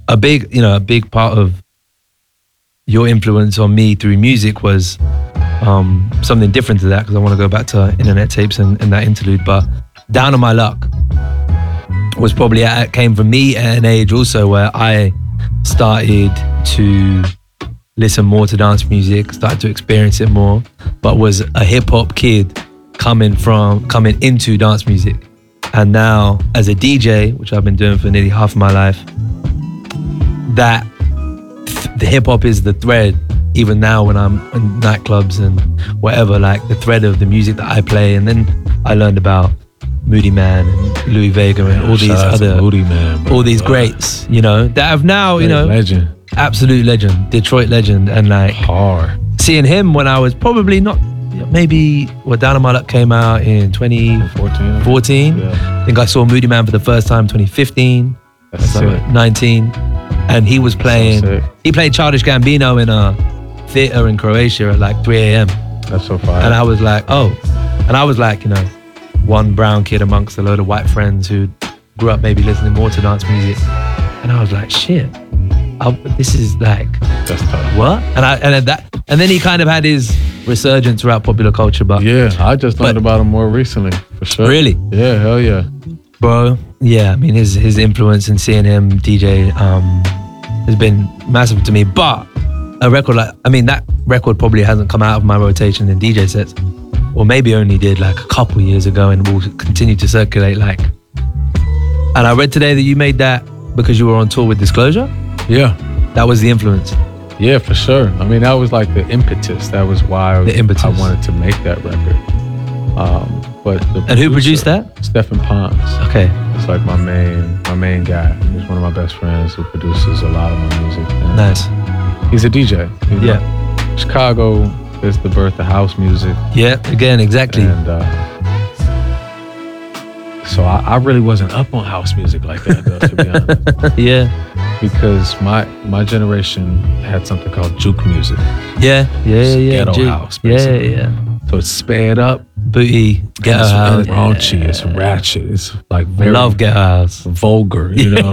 a big part of your influence on me through music was something different to that, because I want to go back to Internet Tapes and that interlude. But Down on My Luck was probably came from me at an age also where I started to listen more to dance music, started to experience it more, but was a hip hop kid coming into dance music. And now as a DJ, which I've been doing for nearly half of my life, that the hip hop is the thread, even now when I'm in nightclubs and whatever, like the thread of the music that I play. And then I learned about Moody Man and Louis Vega and all these other Moody Man, bro. All these greats, that have now, legend. Absolute legend, Detroit legend. And like hard seeing him when I was probably not, maybe Down on My Luck came out in 2014. Yeah. I think I saw Moody Man for the first time 2015. That's like 19. And he was playing, he played Childish Gambino in a theater in Croatia at like 3 a.m. That's so fire. And I was like, one brown kid amongst a load of white friends who grew up maybe listening more to dance music. And I was like, shit, this is like, that's tough. What? And then he kind of had his resurgence throughout popular culture. But yeah, I just learned about him more recently, for sure. Really? Yeah, hell yeah. Bro, yeah, I mean, his influence and seeing him DJ has been massive to me. But a record that record probably hasn't come out of my rotation in DJ sets, or maybe only did like a couple years ago and will continue to circulate like. And I read today that you made that because you were on tour with Disclosure? Yeah. That was the influence? Yeah, for sure. I mean, that was like the impetus. That was why I wanted to make that record. And who produced that? Stephen Pons. Okay. It's like my main guy. He's one of my best friends who produces a lot of my music. And nice. He's a DJ. Yeah. Chicago is the birth of house music. Yeah, again, exactly. And so I really wasn't up on house music like that, though, to be honest. Yeah. Because my generation had something called juke music. Yeah. Ghetto juke. house, basically. Yeah. So it's sped up, booty, ghetto house. It's raunchy, it's ratchet, it's like very love ghetto house. vulgar,